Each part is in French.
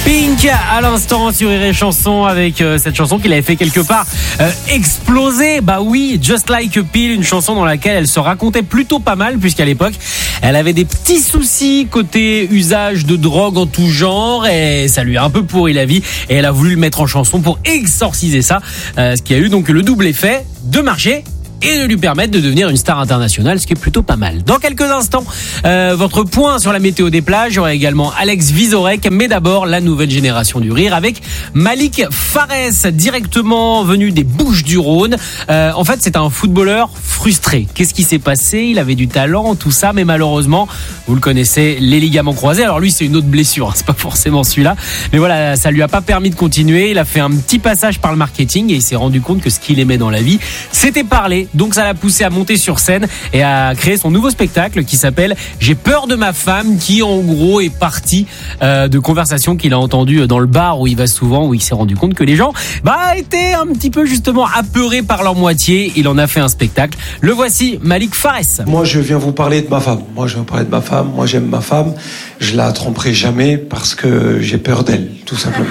Pink à l'instant sur Rire et Chanson avec cette chanson qu'il avait fait quelque part exploser. Bah oui, Just Like a Pill, une chanson dans laquelle elle se racontait plutôt pas mal puisqu'à l'époque elle avait des petits soucis côté usage de drogue en tout genre et ça lui a un peu pourri la vie et elle a voulu le mettre en chanson pour exorciser ça, ce qui a eu donc le double effet de marcher et de lui permettre de devenir une star internationale, ce qui est plutôt pas mal. Dans quelques instants, votre point sur la météo des plages. Il y aura également Alex Vizorek, mais d'abord la nouvelle génération du rire avec Malik Fares, directement venu des Bouches-du-Rhône. En fait, c'est un footballeur frustré. Qu'est-ce qui s'est passé ? Il avait du talent, tout ça, mais malheureusement, vous le connaissez, les ligaments croisés. Alors lui, c'est une autre blessure, c'est pas forcément celui-là. Mais voilà, ça lui a pas permis de continuer. Il a fait un petit passage par le marketing et il s'est rendu compte que ce qu'il aimait dans la vie, c'était parler. Donc ça l'a poussé à monter sur scène et à créer son nouveau spectacle qui s'appelle J'ai peur de ma femme, qui en gros est parti de conversations qu'il a entendues dans le bar où il va souvent, où il s'est rendu compte que les gens étaient un petit peu justement apeurés par leur moitié. Il en a fait un spectacle. Le voici, Malik Fares. Moi je viens vous parler de ma femme. Moi j'aime ma femme. Je la tromperai jamais parce que j'ai peur d'elle, tout simplement.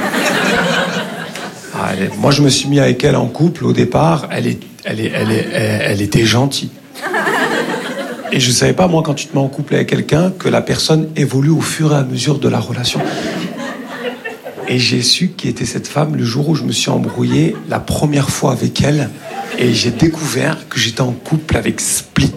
Moi je me suis mis avec elle en couple au départ. Elle était gentille. Et je savais pas, moi, quand tu te mets en couple avec quelqu'un, que la personne évolue au fur et à mesure de la relation. Et j'ai su qui était cette femme le jour où je me suis embrouillé la première fois avec elle. Et j'ai découvert que j'étais en couple avec Split.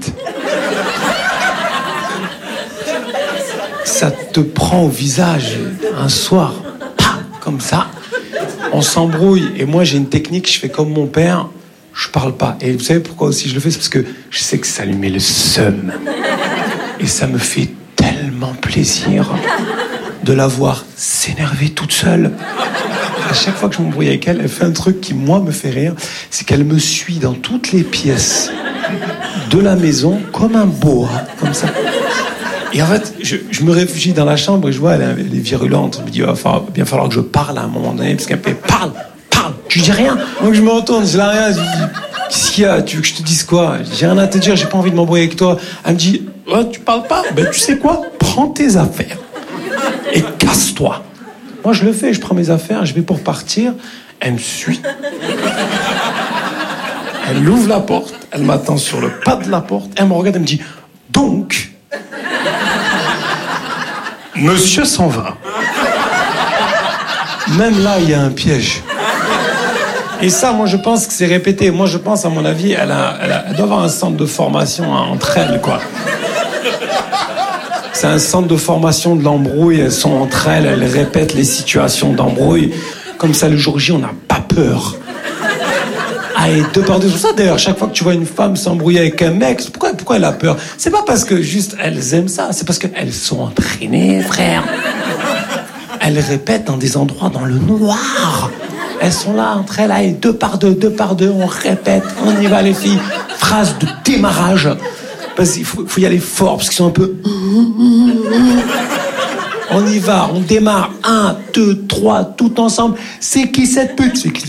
Ça te prend au visage un soir, comme ça. On s'embrouille. Et moi, j'ai une technique, je fais comme mon père. Je parle pas. Et vous savez pourquoi aussi je le fais ? C'est parce que je sais que ça lui met le seum. Et ça me fait tellement plaisir de la voir s'énerver toute seule. À chaque fois que je m'embrouille avec elle, elle fait un truc qui, moi, me fait rire. C'est qu'elle me suit dans toutes les pièces de la maison comme un boa, comme ça. Et en fait, je me réfugie dans la chambre et je vois, elle est virulente. Je me dis, il va bien falloir que je parle à un moment donné, parce qu'elle me fait « Parle !» Je dis rien. Donc je me retourne, je dis rien. Je dis, qu'est-ce qu'il y a ? Tu veux que je te dise quoi ? J'ai rien à te dire, j'ai pas envie de m'embrouiller avec toi. Elle me dit, oh, tu parles pas ? Ben tu sais quoi ? Prends tes affaires et casse-toi. Moi je le fais, je prends mes affaires, je vais pour partir. Elle me suit. Elle ouvre la porte, elle m'attend sur le pas de la porte, elle me regarde, elle me dit, donc, monsieur s'en va. Même là, il y a un piège. Et ça, moi, je pense que c'est répété. Moi, je pense, à mon avis, elle doit avoir un centre de formation entre elles, quoi. C'est un centre de formation de l'embrouille. Elles sont entre elles, elles répètent les situations d'embrouille. Comme ça, le jour J, on n'a pas peur. Ah, et deux par deux, c'est pour ça, d'ailleurs, chaque fois que tu vois une femme s'embrouiller avec un mec, pourquoi elle a peur ? C'est pas parce que juste elles aiment ça, c'est parce qu'elles sont entraînées, frère. Elles répètent dans des endroits dans le noir. Elles sont là, entre elles, allez, deux par deux, on répète, on y va les filles. Phrase de démarrage. Parce qu'il faut y aller fort, parce qu'ils sont un peu... On y va, on démarre. 1, 2, 3, tout ensemble. C'est qui cette pute ? C'est qui ?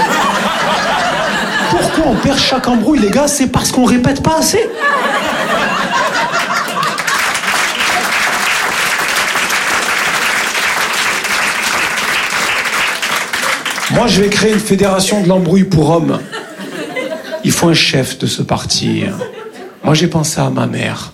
Pourquoi on perd chaque embrouille, les gars ? C'est parce qu'on répète pas assez. Moi, je vais créer une fédération de l'embrouille pour hommes. Il faut un chef de ce parti. Moi, j'ai pensé à ma mère.